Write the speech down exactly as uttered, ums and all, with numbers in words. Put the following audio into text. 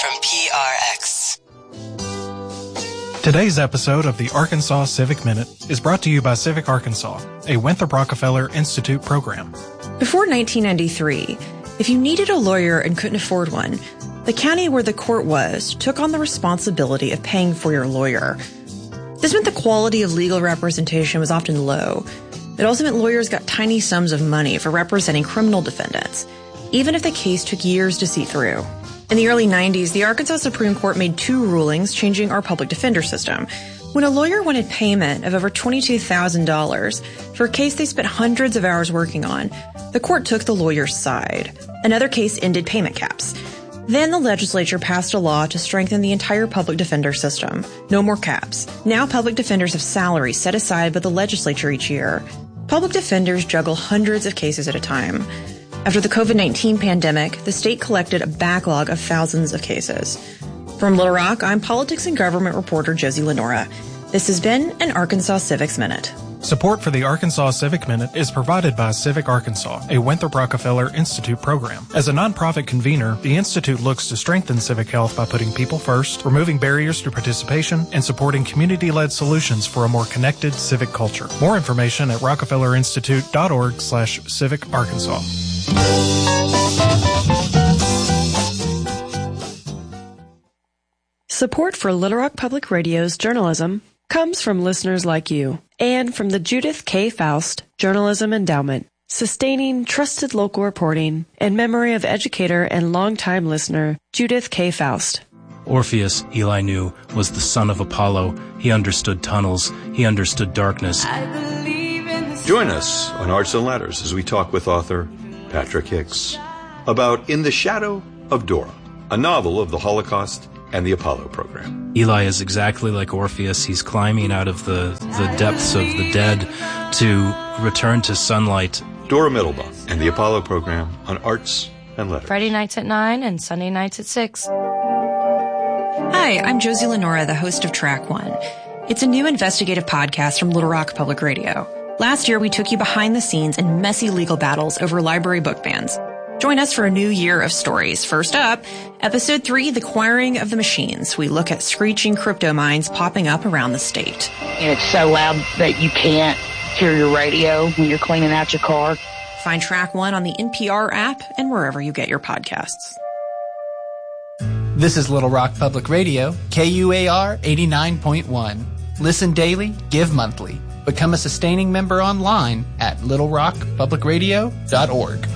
from P R X. Today's episode of the Arkansas Civic Minute is brought to you by Civic Arkansas, a Winthrop Rockefeller Institute program. Before nineteen ninety-three, if you needed a lawyer and couldn't afford one, the county where the court was took on the responsibility of paying for your lawyer. This meant the quality of legal representation was often low. It also meant lawyers got tiny sums of money for representing criminal defendants, even if the case took years to see through. In the early nineties, the Arkansas Supreme Court made two rulings changing our public defender system. When a lawyer wanted payment of over twenty-two thousand dollars for a case they spent hundreds of hours working on, the court took the lawyer's side. Another case ended payment caps. Then the legislature passed a law to strengthen the entire public defender system. No more caps. Now public defenders have salaries set aside by the legislature each year. Public defenders juggle hundreds of cases at a time. After the covid nineteen pandemic, the state collected a backlog of thousands of cases. From Little Rock, I'm politics and government reporter Josie Lenora. This has been an Arkansas Civics Minute. Support for the Arkansas Civic Minute is provided by Civic Arkansas, a Winthrop Rockefeller Institute program. As a nonprofit convener, the Institute looks to strengthen civic health by putting people first, removing barriers to participation, and supporting community-led solutions for a more connected civic culture. More information at rockefellerinstitute.org slash civic Arkansas. Support for Little Rock Public Radio's journalism comes from listeners like you and from the Judith K. Faust Journalism Endowment, sustaining trusted local reporting in memory of educator and longtime listener Judith K. Faust. Orpheus, Eli knew, was the son of Apollo. He understood tunnels. He understood darkness. Join us on Arts and Letters as we talk with author Patrick Hicks about In the Shadow of Dora, a novel of the Holocaust and the Apollo program. Eli is exactly like Orpheus. He's climbing out of the, the depths of the dead to return to sunlight. Dora Middlebaum and the Apollo program on Arts and Letters. Friday nights at nine and Sunday nights at six. Hi, I'm Josie Lenora, the host of Track One. It's a new investigative podcast from Little Rock Public Radio. Last year, we took you behind the scenes in messy legal battles over library book bans. Join us for a new year of stories. First up, Episode three, The Quiring of the Machines. We look at screeching crypto mines popping up around the state. And it's so loud that you can't hear your radio when you're cleaning out your car. Find Track One on the N P R app and wherever you get your podcasts. This is Little Rock Public Radio, K U A R eighty-nine point one. Listen daily, give monthly. Become a sustaining member online at little rock public radio dot org.